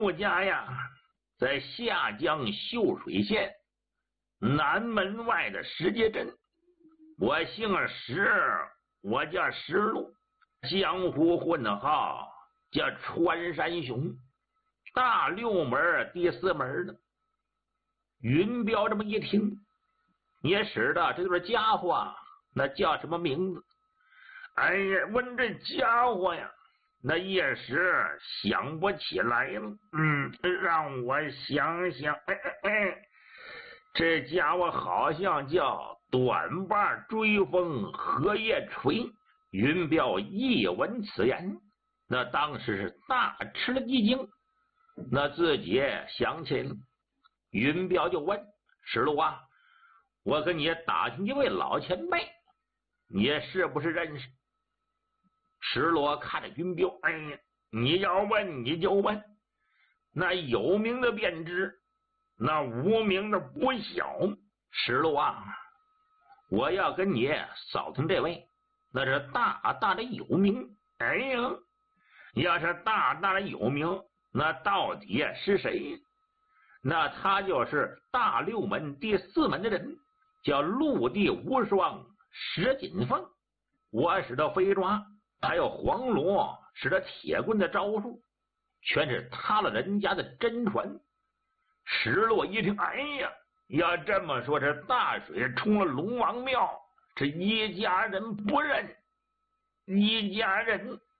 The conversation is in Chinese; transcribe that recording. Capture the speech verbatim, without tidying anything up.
我家呀，在下江秀水县南门外的石碣镇。我姓石，我叫石路，江湖混号叫穿山熊，大六门第四门的。云彪这么一听，也知道这对家伙那叫什么名字。哎呀，问这家伙呀，那一时想不起来了。嗯，让我想想。哎哎哎，这家伙好像叫短把追风荷叶垂。云彪一闻此言，那当时是大吃了一惊，那自己想起来了。云彪就问石路啊，我跟你打听一位老前辈，你是不是认识？石罗看着云彪，哎呀，你要问你就问，那有名的便知，那无名的不晓。石罗啊，我要跟你扫听这位，那是大大的有名。哎呀，要是大大的有名，那到底是谁？那他就是大六门第四门的人，叫陆地无双石锦凤。我使的飞抓，还有黄罗使的铁棍的招数，全是他了人家的真传。石落一听，哎呀，要这么说，这大水冲了龙王庙，这一家人不认，一家人